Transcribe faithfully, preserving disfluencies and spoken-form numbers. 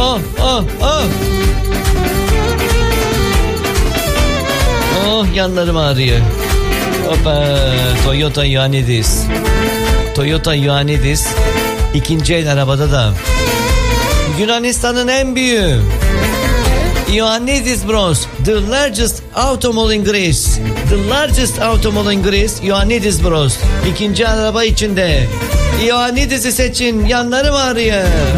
Oh oh oh. Oh, yanlarım ağrıyor. Hoppa. Toyota Ioannidis. Toyota Ioannidis. İkinci el arabada da. Yunanistan'ın en büyüğü. Ioannidis Bros. The largest automobile in Greece. The largest automobile in Greece. Ioannidis Bros. İkinci araba içinde. Ioannidis'i seçin. Yanlarım ağrıyor.